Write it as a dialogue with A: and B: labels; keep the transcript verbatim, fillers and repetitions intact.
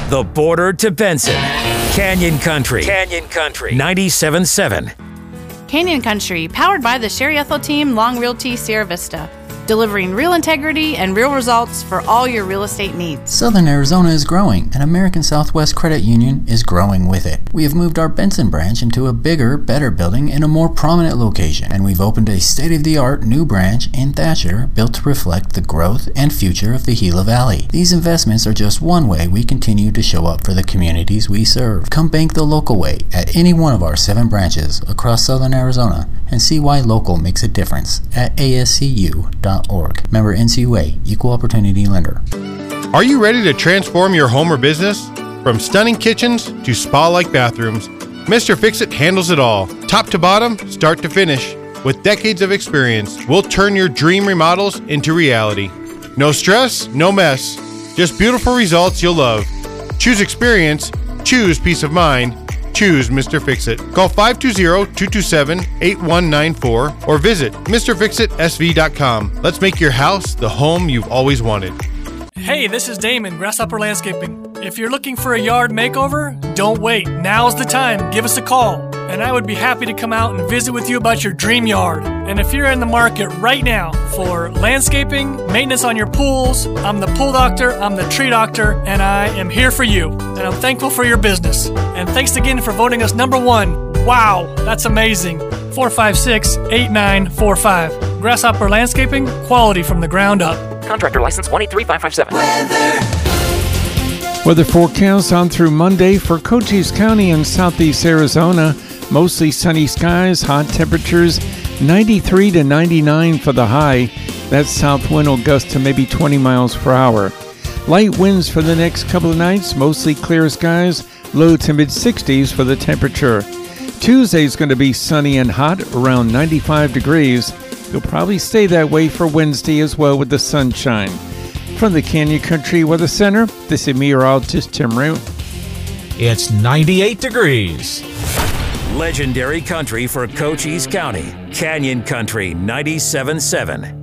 A: The border to Benson. Canyon Country. Canyon Country. ninety-seven point seven.
B: Canyon Country, powered by the Sherry Ethel Team, Long Realty, Sierra Vista. Delivering real integrity and real results for all your real estate needs.
C: Southern Arizona is growing, and American Southwest Credit Union is growing with it. We have moved our Benson branch into a bigger, better building in a more prominent location, and we've opened a state-of-the-art new branch in Thatcher built to reflect the growth and future of the Gila Valley. These investments are just one way we continue to show up for the communities we serve. Come bank the local way at any one of our seven branches across Southern Arizona and see why local makes a difference at A S C U dot org. Member N C U A, Equal Opportunity Lender.
D: Are you ready to transform your home or business? From stunning kitchens to spa-like bathrooms, Mister Fix-It handles it all. Top to bottom, start to finish. With decades of experience, we'll turn your dream remodels into reality. No stress, no mess. Just beautiful results you'll love. Choose experience, choose peace of mind. Choose Mister Fix-It. Call five two zero, two two seven, eight one nine four or visit Mr Fix It S V dot com. Let's make your house the home you've always wanted.
E: Hey, this is Damon, Grasshopper Landscaping. If you're looking for a yard makeover, don't wait. Now's the time. Give us a call, and I would be happy to come out and visit with you about your dream yard. And if you're in the market right now for landscaping, maintenance on your pools, I'm the pool doctor, I'm the tree doctor, and I am here for you. And I'm thankful for your business. And thanks again for voting us number one. Wow, that's amazing. four five six, eight nine four five. Grasshopper Landscaping, quality from the ground up.
F: Contractor license one eight three five five seven.
G: Weather. Weather forecast on through Monday for Cochise County and southeast Arizona. Mostly sunny skies, hot temperatures, ninety-three to ninety-nine for the high. That south wind will gust to maybe twenty miles per hour. Light winds for the next couple of nights, mostly clear skies, low to mid sixties for the temperature. Tuesday's going to be sunny and hot, around ninety-five degrees. It'll probably stay that way for Wednesday as well with the sunshine. From the Canyon Country Weather Center, this is meteorologist Tim Root.
H: It's ninety-eight degrees.
A: Legendary country for Cochise County. Canyon Country ninety-seven point seven.